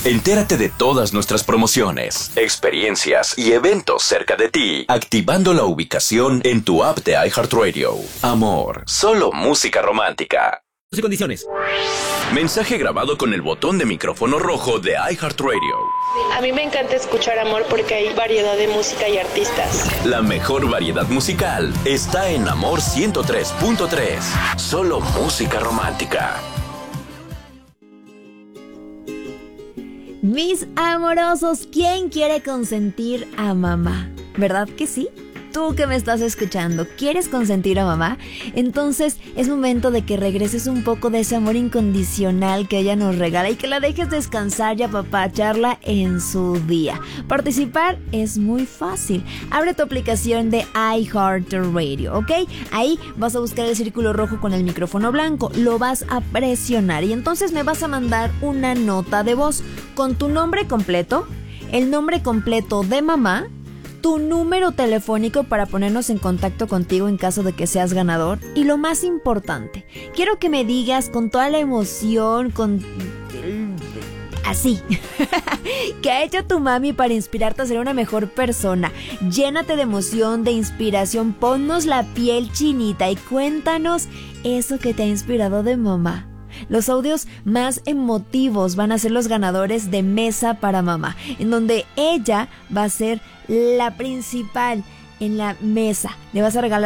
Entérate de todas nuestras promociones, experiencias y eventos cerca de ti, activando la ubicación en tu app de iHeartRadio. Amor, solo música romántica. Y condiciones. Mensaje grabado con el botón de micrófono rojo de iHeartRadio. A mí me encanta escuchar Amor porque hay variedad de música y artistas. La mejor variedad musical está en Amor 103.3. Solo música romántica. Mis amorosos, ¿quién quiere consentir a mamá? ¿Verdad que sí? Tú que me estás escuchando, ¿quieres consentir a mamá? Entonces es momento de que regreses un poco de ese amor incondicional que ella nos regala y que la dejes descansar y apapacharla en su día. Participar es muy fácil. Abre tu aplicación de iHeartRadio, ¿ok? Ahí vas a buscar el círculo rojo con el micrófono blanco, lo vas a presionar y entonces me vas a mandar una nota de voz con tu nombre completo, el nombre completo de mamá, tu número telefónico para ponernos en contacto contigo en caso de que seas ganador. Y lo más importante, quiero que me digas con toda la emoción, así, ¿qué ha hecho tu mami para inspirarte a ser una mejor persona? Llénate de emoción, de inspiración, ponnos la piel chinita y cuéntanos eso que te ha inspirado de mamá. Los audios más emotivos van a ser los ganadores de Mesa para Mamá, en donde ella va a ser la principal en la mesa. Le vas a regalar